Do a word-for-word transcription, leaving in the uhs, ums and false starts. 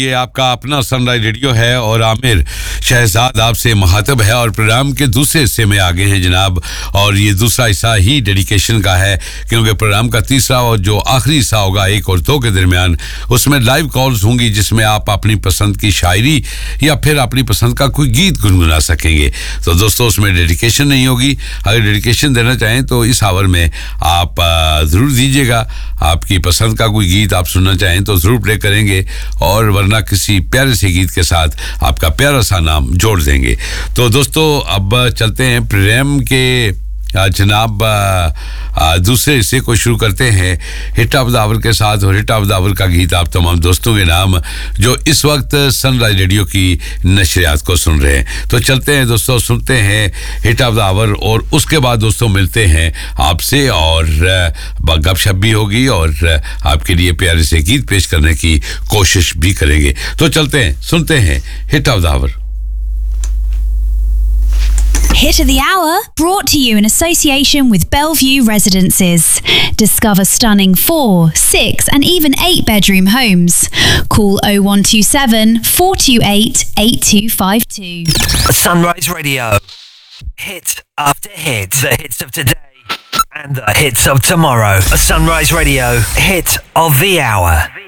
ये आपका अपना सनराइज रेडियो है और आमिर शहजाद आपसे मुखातब है और प्रोग्राम के दूसरे हिस्से में आगे हैं जनाब। और ये दूसरा हिस्सा ही डेडिकेशन का है क्योंकि प्रोग्राम का तीसरा और जो आखिरी हिस्सा होगा एक और दो के दरमियान, उसमें लाइव कॉल्स होंगी जिसमें आप अपनी पसंद की शायरी या फिर अपनी पसंद का कोई गीत गुनगुना सकेंगे। तो दोस्तों उसमें डेडिकेशन नहीं होगी। अगर डेडिकेशन देना चाहें तो इस आवर में आप ज़रूर दीजिएगा। आपकी पसंद का कोई गीत आप सुनना चाहें तो ज़रूर प्ले करेंगे और वरना किसी प्यारे से गीत के साथ आपका प्यारा सा नाम जोड़ देंगे। तो दोस्तों अब चलते हैं प्रेम के जनाब दूसरे हिस्से को शुरू करते हैं हिट ऑफ द आवर के साथ। और हिट ऑफ द आवर का गीत आप तमाम दोस्तों के नाम जो इस वक्त सनराइज रेडियो की नशरियात को सुन रहे हैं। तो चलते हैं दोस्तों, सुनते हैं हिट ऑफ द आवर और उसके बाद दोस्तों मिलते हैं आपसे और गपशप भी होगी और आपके लिए प्यारे से गीत पेश करने की कोशिश भी करेंगे। तो चलते हैं, सुनते हैं hit of the our. Hit of the Hour, brought to you in association with Bellevue Residences. Discover stunning four, six and even eight bedroom homes. Call oh one two seven, four two eight, eight two five two. Sunrise Radio. Hit after hit. The hits of today and the hits of tomorrow. A Sunrise Radio hit of the hour.